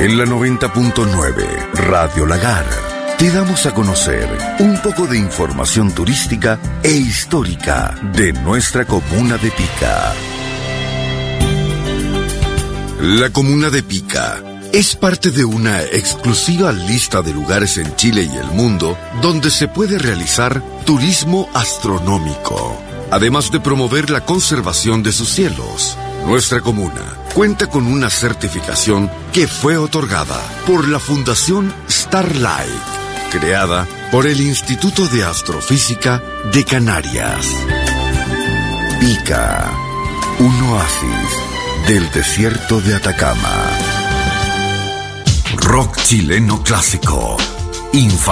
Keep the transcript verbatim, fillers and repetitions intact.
En la noventa punto nueve, Radio Lagar, te damos a conocer un poco de información turística e histórica de nuestra comuna de Pica. La comuna de Pica es parte de una exclusiva lista de lugares en Chile y el mundo donde se puede realizar turismo astronómico, además de promover la conservación de sus cielos. Nuestra comuna cuenta con una certificación que fue otorgada por la Fundación Starlight, creada por el Instituto de Astrofísica de Canarias. Pica, un oasis del desierto de Atacama. Rock chileno clásico. Infa